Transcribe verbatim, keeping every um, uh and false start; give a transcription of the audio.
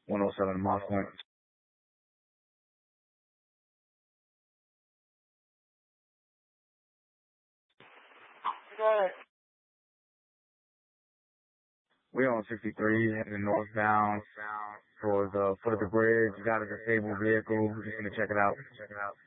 one oh seven Moss Point. We're on sixty-three, heading northbound towards the foot of the bridge. Got a disabled vehicle. We're just gonna check it out. Check it out.